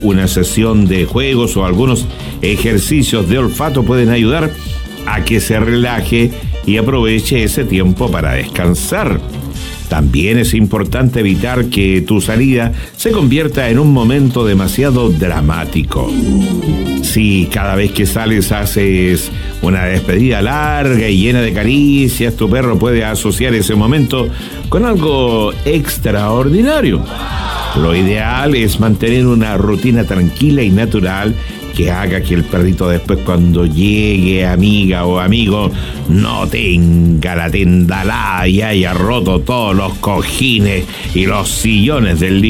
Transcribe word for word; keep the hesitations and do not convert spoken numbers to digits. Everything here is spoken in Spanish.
Una sesión de juegos o algunos ejercicios de olfato pueden ayudar a que se relaje y aproveche ese tiempo para descansar. También es importante evitar que tu salida se convierta en un momento demasiado dramático. Si cada vez que sales haces una despedida larga y llena de caricias, tu perro puede asociar ese momento con algo extraordinario. Lo ideal es mantener una rutina tranquila y natural que haga que el perrito después, cuando llegue amiga o amigo, no tenga la tendalada y haya roto todos los cojines y los sillones del día.